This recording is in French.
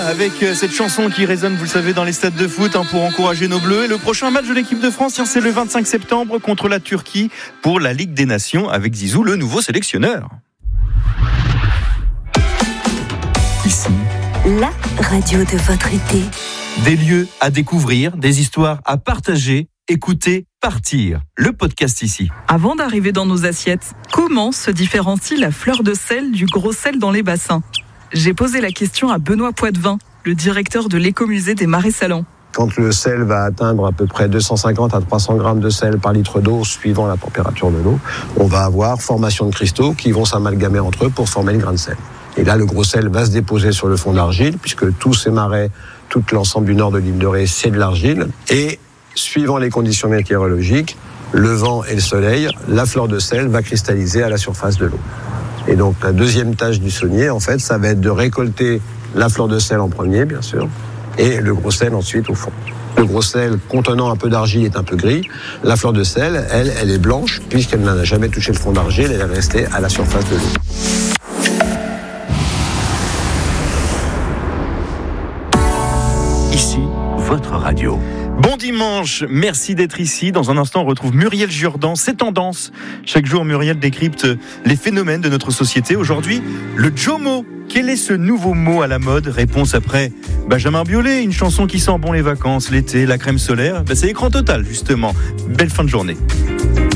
avec cette chanson qui résonne, vous le savez, dans les stades de foot pour encourager nos Bleus. Et le prochain match de l'équipe de France, c'est le 25 septembre contre la Turquie pour la Ligue des Nations avec Zizou, le nouveau sélectionneur. Ici, la radio de votre été. Des lieux à découvrir, des histoires à partager. Écoutez Partir, le podcast ici. Avant d'arriver dans nos assiettes, comment se différencie la fleur de sel du gros sel dans les bassins ? J'ai posé la question à Benoît Poitvin, le directeur de l'écomusée des Marais Salants. Quand le sel va atteindre à peu près 250 à 300 grammes de sel par litre d'eau, suivant la température de l'eau, on va avoir formation de cristaux qui vont s'amalgamer entre eux pour former le grain de sel. Et là, le gros sel va se déposer sur le fond d'argile, puisque tous ces marais, tout l'ensemble du nord de l'île de Ré, c'est de l'argile. Et suivant les conditions météorologiques, le vent et le soleil, la fleur de sel va cristalliser à la surface de l'eau. Et donc la deuxième tâche du saunier, en fait, ça va être de récolter la fleur de sel en premier, bien sûr, et le gros sel ensuite au fond. Le gros sel contenant un peu d'argile est un peu gris. La fleur de sel, elle est blanche, puisqu'elle n'a jamais touché le fond d'argile, elle est restée à la surface de l'eau. Ici, votre radio. Bon dimanche, merci d'être ici. Dans un instant, on retrouve Muriel Jourdan, C'est Tendance. Chaque jour, Muriel décrypte les phénomènes de notre société. Aujourd'hui, le Jomo. Quel est ce nouveau mot à la mode ? Réponse après Benjamin Biolay, une chanson qui sent bon les vacances, l'été, la crème solaire. C'est écran total, justement. Belle fin de journée.